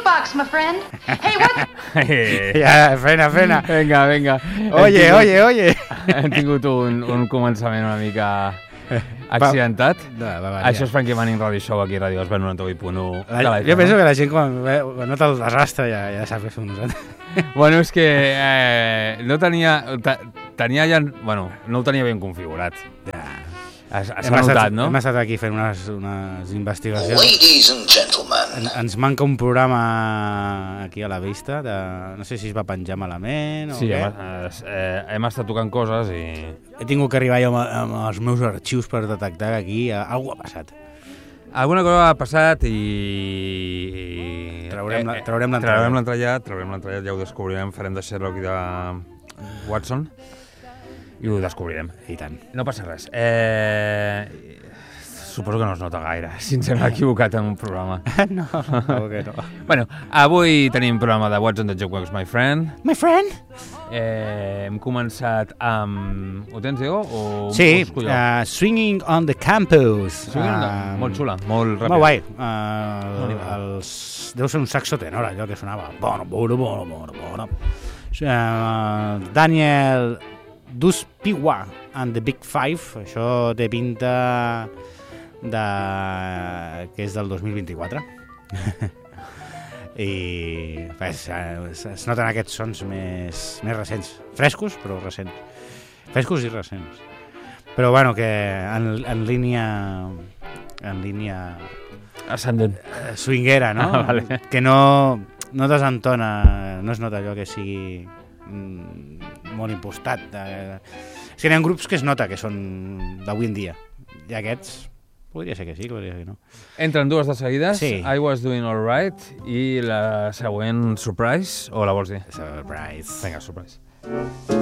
jukebox, my friend. Hey, what? Ja, frena. Vinga. Oye. Hem tingut un començament una mica accidentat. Això és Frankie Manning Radio Show aquí a Radio Osber 98.1 de la FM. Jo penso que la gent quan nota el desastre ja sap que som nosaltres. Bueno, és que no tenia ja... Bueno, no ho tenia ben configurat. S'ha notat, no? Hem estat aquí fent unes investigacions. Ladies and gentlemen. Ens manca un programa aquí a la vista. No sé si es va penjar malament o què. Sí, hem estat tocant coses i... He tingut que arribar jo amb els meus arxius per detectar que aquí alguna ha passat. Alguna cosa ha passat i... Traurem l'entrellat. Traurem l'entrellat, ja ho descobrirem. Farem de Sherlock i de Watson i ho descobrirem. I tant. No passa res. Suposo que no es nota gaire, si ens hem equivocat en un programa. No, que no. Bueno, avui tenim programa de What's on the Jukebox, my friend. My friend? Hem començat amb... Ho tens, Diego? Sí, Swinging on the Campus. Molt xula, molt ràpida. Molt guai. Deu ser un saxo tenor, allò que sonava. Bueno. Daniel Duspiwa and the Big Five. Això té pinta que és del 2024. I es noten aquests sons més recents, frescos però recents, frescos i recents, però bueno, que en línia ascendent, swinguera, no? Vale. Que no desentona, no es nota allò que sigui molt impostat. És que hi ha grups que es nota que són d'avui en dia, i aquests podria ser que sí, podria ser que no. Entren dues de seguides, sí. I Was Doing Alright i la següent Surprise, o la vols dir? Surprise. Vinga, Surprise.